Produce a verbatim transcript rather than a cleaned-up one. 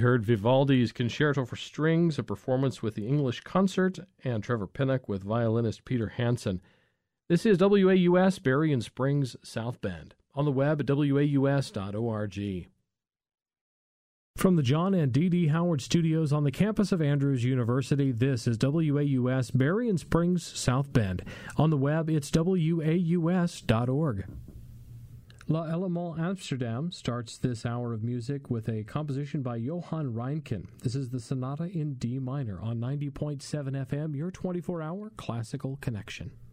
heard Vivaldi's Concerto for Strings, a performance with the English Concert, and Trevor Pinnock with violinist Peter Hansen. This is W A U S, Berrien Springs, South Bend. On the web at W A U S dot org. From the John and Dee Dee Howard Studios on the campus of Andrews University, this is W A U S, Berrien Springs, South Bend. On the web, it's W A U S dot org. La Element Amsterdam starts this hour of music with a composition by Johann Reinken. This is the Sonata in D minor on ninety point seven F M, your twenty-four hour classical connection.